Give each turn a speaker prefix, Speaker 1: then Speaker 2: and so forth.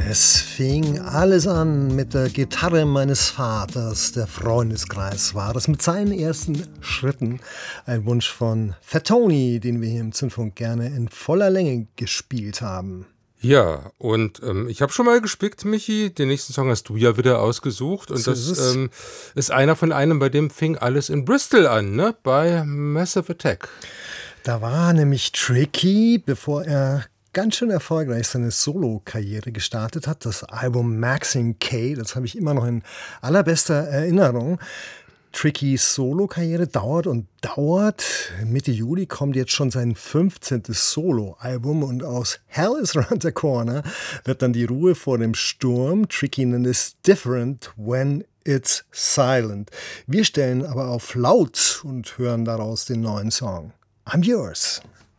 Speaker 1: Es fing alles an mit der Gitarre meines Vaters. Der Freundeskreis war es mit seinen ersten Schritten. Ein Wunsch von Fat Tony, den wir hier im Zündfunk gerne in voller Länge gespielt haben.
Speaker 2: Ja, und ich habe schon mal gespickt, Michi. Den nächsten Song hast du ja wieder ausgesucht. Und
Speaker 1: So
Speaker 2: das
Speaker 1: ist es.
Speaker 2: ist einer von einem, bei dem fing alles in Bristol an, ne? Bei Massive Attack.
Speaker 1: Da war nämlich Tricky, bevor er ganz schön erfolgreich seine Solo-Karriere gestartet hat. Das Album Maxine K, das habe ich immer noch in allerbester Erinnerung. Trickys Solo-Karriere dauert und dauert. Mitte Juli kommt jetzt schon sein 15. Solo-Album und aus Hell is Around the Corner wird dann die Ruhe vor dem Sturm. Tricky nennt es Different When It's Silent. Wir stellen aber auf laut und hören daraus den neuen Song I'm Yours.